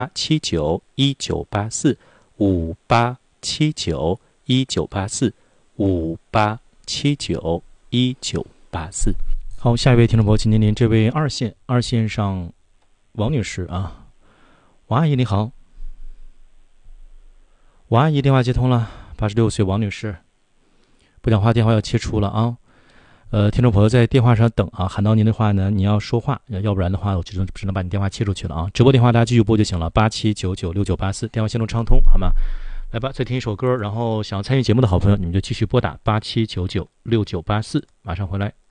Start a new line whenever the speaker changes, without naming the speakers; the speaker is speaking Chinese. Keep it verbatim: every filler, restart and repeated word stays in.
七九一九八四五八七九一九八四五八七九一九八四。好，下一位听众朋友，请您您这位二线二线上王女士啊，王阿姨你好。王阿姨电话接通了，八十六岁王女士，不讲话电话要切除了啊。呃，听众朋友在电话上等啊，喊到您的话呢，你要说话，要不然的话，我只能只能把你电话切出去了啊。直播电话大家继续拨就行了，八七九九六九八四，电话线路畅通，好吗？来吧，再听一首歌，然后想要参与节目的好朋友，你们就继续拨打八七九九六九八四，马上回来。